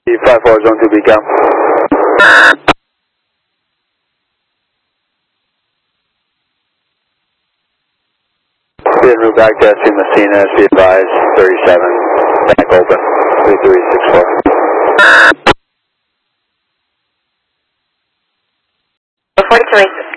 54 zone 2 beacon. En route back to SC Messina, be advised, 37, back open, 3364. 43.